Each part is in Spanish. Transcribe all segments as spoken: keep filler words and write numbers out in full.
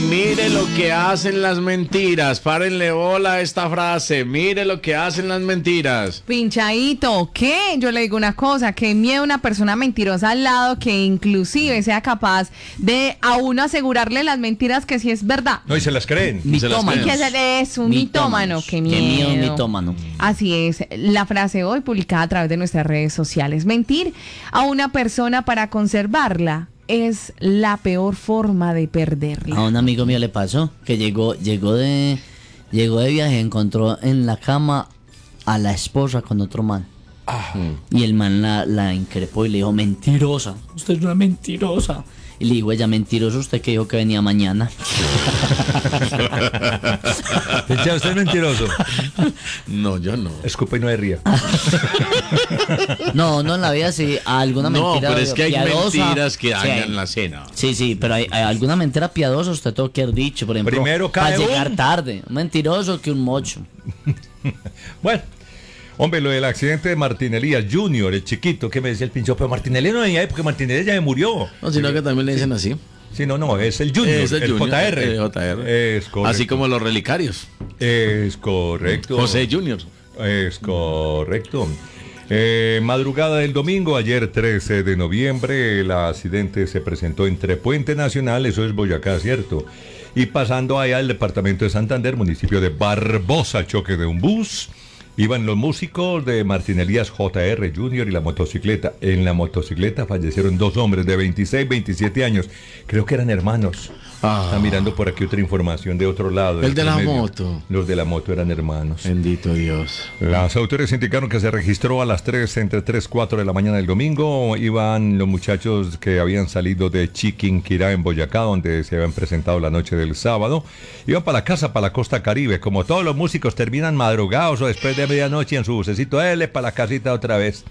mire lo que hacen las mentiras. Párenle bola a esta frase. Mire lo que hacen las mentiras. Pinchadito, ¿qué? Yo le digo una cosa, que miedo una persona mentirosa al lado que inclusive sea capaz de a uno asegurarle las mentiras que sí es verdad. No, y se las creen. Mitómano. Que es un mitómano. Qué miedo. Qué miedo un mitómano. Así es. La frase hoy publicada a través de nuestras redes sociales. Mentir a una persona para conservarla es la peor forma de perderla. A un amigo mío le pasó que llegó, llegó de, llegó de viaje, encontró en la cama a la esposa con otro man. Ah. Y el man la, la increpó y le dijo, mentirosa, usted es una mentirosa. Y le dijo, ella, mentiroso, usted que dijo que venía mañana. ¿Pinchado, usted es mentiroso? No, yo no. Escupa y no hay ría. No, no en la vida sí, alguna mentira. No, pero es que hay piadosa, mentiras que dañan sí, la cena. Sí, sí, pero hay, hay alguna mentira piadosa, usted tuvo que haber dicho, por ejemplo, primero cae para llegar un... tarde. Un mentiroso que un mocho. Bueno. Hombre, lo del accidente de Martín Elías Junior, el chiquito, que me decía el pincho, pero Martín Elías no venía ahí porque Martín Elías ya me murió. No, sino que también le dicen así. Sí, no, no, es el Junior, es el, el junior, J R. El J R. Es correcto. Así como los relicarios. Es correcto. José Junior. Es correcto. Eh, madrugada del domingo, ayer trece de noviembre, el accidente se presentó entre Puente Nacional, eso es Boyacá, ¿cierto? Y pasando allá al departamento de Santander, municipio de Barbosa, choque de un bus. Iban los músicos de Martín Elías J R Junior y la motocicleta. En la motocicleta fallecieron dos hombres de veintiséis, veintisiete años. Creo que eran hermanos. Ah. Está mirando por aquí otra información de otro lado. El de la medio. moto. Los de la moto eran hermanos. Bendito Dios. Las autoridades indicaron que se registró a las tres, entre tres y cuatro de la mañana del domingo. Iban los muchachos que habían salido de Chiquinquirá en Boyacá, donde se habían presentado la noche del sábado. Iban para la casa, para la costa Caribe. Como todos los músicos terminan madrugados o después de medianoche en su bucecito, él para la casita otra vez.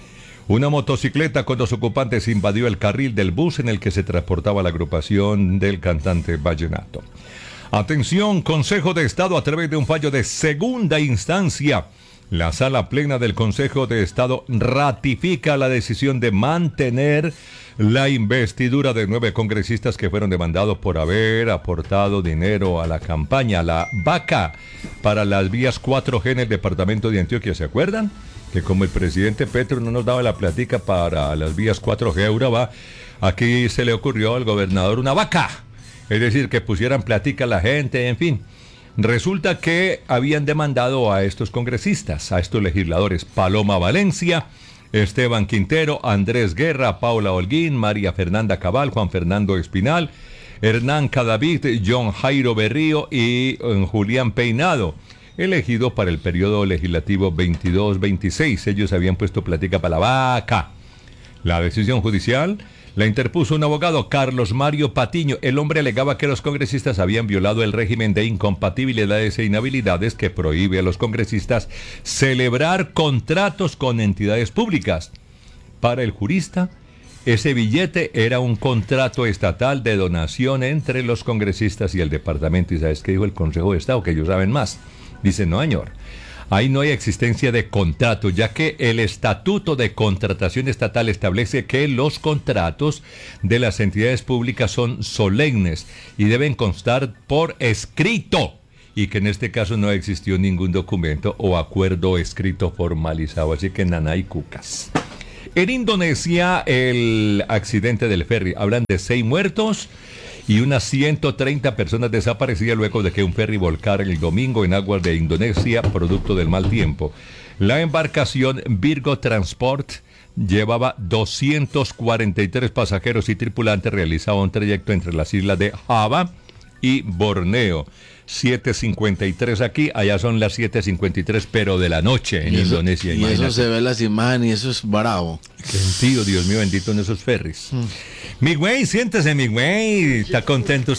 Una motocicleta con dos ocupantes invadió el carril del bus en el que se transportaba la agrupación del cantante vallenato. Atención, Consejo de Estado a través de un fallo de segunda instancia. La Sala Plena del Consejo de Estado ratifica la decisión de mantener la investidura de nueve congresistas que fueron demandados por haber aportado dinero a la campaña, la vaca, para las vías cuatro G en el departamento de Antioquia. ¿Se acuerdan? Que como el presidente Petro no nos daba la plática para las vías cuatro G Urabá, aquí se le ocurrió al gobernador una vaca. Es decir, que pusieran plática a la gente, en fin. Resulta que habían demandado a estos congresistas, a estos legisladores, Paloma Valencia, Esteban Quintero, Andrés Guerra, Paula Holguín, María Fernanda Cabal, Juan Fernando Espinal, Hernán Cadavid, John Jairo Berrío y uh, Julián Peinado, elegidos para el periodo legislativo veintidós veintiséis. Ellos habían puesto plática para la vaca. La decisión judicial la interpuso un abogado, Carlos Mario Patiño. El hombre alegaba que los congresistas habían violado el régimen de incompatibilidades e inhabilidades que prohíbe a los congresistas celebrar contratos con entidades públicas. Para el jurista, ese billete era un contrato estatal de donación entre los congresistas y el departamento. ¿Y sabes qué dijo el Consejo de Estado? Que ellos saben más. Dice, no, señor. Ahí no hay existencia de contrato, ya que el Estatuto de Contratación Estatal establece que los contratos de las entidades públicas son solemnes y deben constar por escrito, y que en este caso no existió ningún documento o acuerdo escrito formalizado, así que naná y cucas. En Indonesia, el accidente del ferry, hablan de seis muertos y unas ciento treinta personas desaparecidas luego de que un ferry volcara el domingo en aguas de Indonesia, producto del mal tiempo. La embarcación Virgo Transport llevaba doscientos cuarenta y tres pasajeros y tripulantes, realizaba un trayecto entre las islas de Java y Borneo. siete cincuenta y tres aquí, allá son las siete cincuenta y tres, pero de la noche en y eso, Indonesia. Y imagínate. Eso se ve las imágenes y eso es bravo. Qué sentido, Dios mío, bendito en esos ferries. Mm. Mi güey, siéntese, mi güey. ¿Está contento